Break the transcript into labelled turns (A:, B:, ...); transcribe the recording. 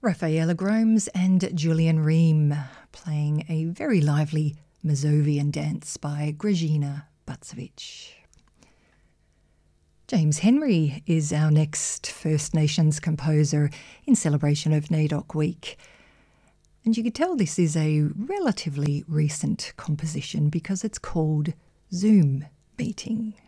A: Rafaela Gromes and Julian Ream playing a very lively Mazovian dance by Grażyna Bacewicz. James Henry is our next First Nations composer in celebration of NAIDOC Week. And you can tell this is a relatively recent composition because it's called Zoom Meeting.